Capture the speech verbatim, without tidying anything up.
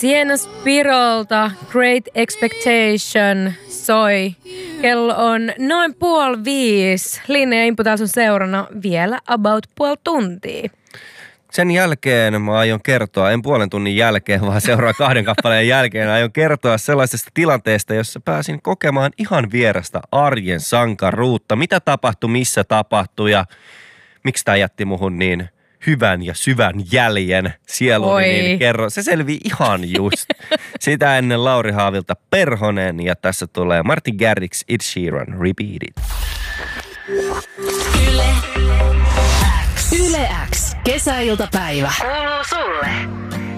Sienna Spirolta Great Expectation soi. Kello on noin puoli viisi. Linnea Impu täällä sun seurana vielä about puoli tuntia. Sen jälkeen mä aion kertoa, en puolen tunnin jälkeen, vaan seuraa kahden kappaleen jälkeen, aion kertoa sellaisesta tilanteesta, jossa pääsin kokemaan ihan vierasta arjen sankaruutta. Mitä tapahtui, missä tapahtui ja miksi tää jätti muhun niin hyvän ja syvän jäljen sieluni, niin kerro. Se selvii ihan just. Sitä ennen Lauri Haavilta Perhonen ja tässä tulee Martin Garrix, Ed Sheeran, Repeat It. Yle X. Kesäiltapäivä. Kuuluu sulle.